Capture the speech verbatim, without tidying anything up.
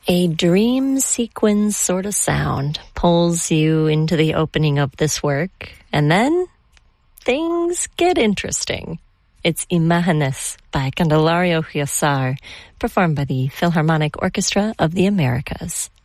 A dream sequence sort of sound pulls you into the opening of this work, and then things get interesting. It's Imágenes by Candelario Huáscar, performed by the Philharmonic Orchestra of the Americas.